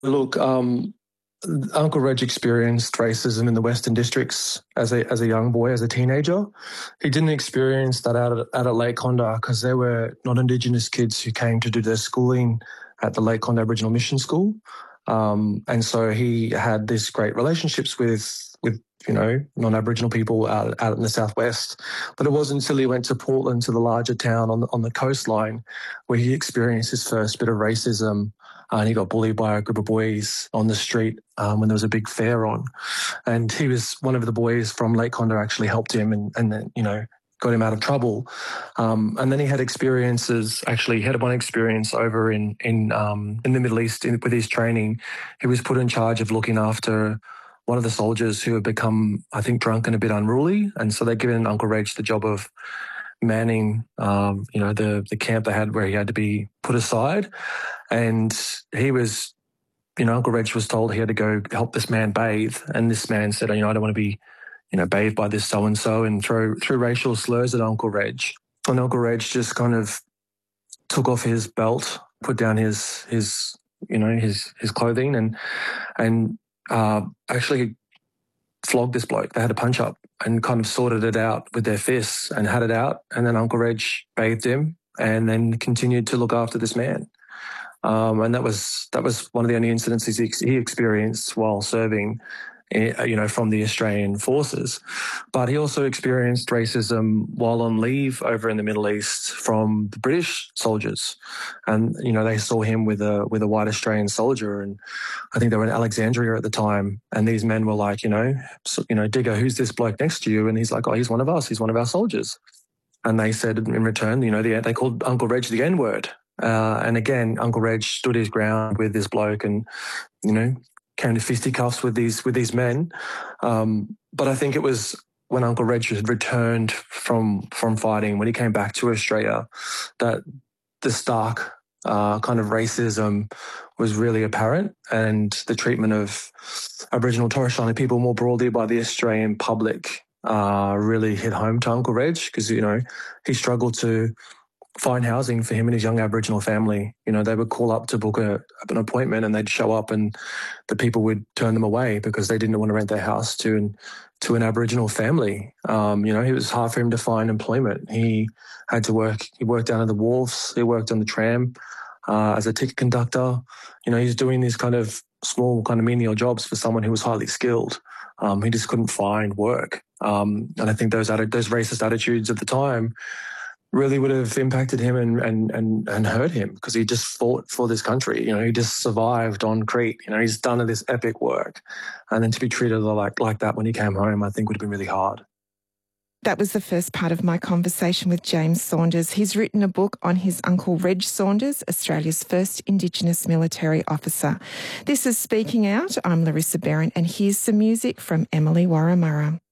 Look, Uncle Reg experienced racism in the Western Districts as a young boy, as a teenager. He didn't experience that out at Lake Condah because there were not Indigenous kids who came to do their schooling at the Lake Condah Aboriginal Mission School. And so he had these great relationships with non-Aboriginal people out in the southwest. But it wasn't until he went to Portland, to the larger town on the coastline, where he experienced his first bit of racism. And he got bullied by a group of boys on the street when there was a big fair on. And he was one of the boys from Lake Condah actually helped him and then, got him out of trouble. And then he had experiences, actually he had one experience over in the Middle East with his training. He was put in charge of looking after one of the soldiers who had become, I think, drunk and a bit unruly. And so they'd given Uncle Reg the job of manning, the camp they had where he had to be put aside. And he was, Uncle Reg was told he had to go help this man bathe. And this man said, I don't want to be, bathed by this so-and-so, and throw racial slurs at Uncle Reg. And Uncle Reg just kind of took off his belt, put down his clothing and actually flogged this bloke. They had a punch up and kind of sorted it out with their fists and had it out. And then Uncle Reg bathed him and then continued to look after this man. And that was one of the only incidents he experienced while serving, from the Australian forces. But he also experienced racism while on leave over in the Middle East from the British soldiers. And, they saw him with a white Australian soldier. And I think they were in Alexandria at the time. And these men were like, Digger, who's this bloke next to you? And he's like, oh, he's one of us. He's one of our soldiers. And they said in return, they called Uncle Reg the N-word. And again, Uncle Reg stood his ground with this bloke and, came to fisticuffs with these men. But I think it was when Uncle Reg had returned from fighting, when he came back to Australia, that the stark kind of racism was really apparent, and the treatment of Aboriginal Torres Strait Islander people more broadly by the Australian public really hit home to Uncle Reg because, he struggled to find housing for him and his young Aboriginal family. They would call up to book an appointment and they'd show up and the people would turn them away because they didn't want to rent their house to an Aboriginal family. It was hard for him to find employment. He had to work. He worked down at the wharves. He worked on the tram as a ticket conductor. He's doing these kind of small kind of menial jobs for someone who was highly skilled. He just couldn't find work. And I think those racist attitudes at the time really would have impacted him and hurt him because he just fought for this country. He just survived on Crete. He's done this epic work. And then to be treated like that when he came home, I think would have been really hard. That was the first part of my conversation with James Saunders. He's written a book on his Uncle Reg Saunders, Australia's first Indigenous military officer. This is Speaking Out. I'm Larissa Behrendt, and here's some music from Emily Warramurra.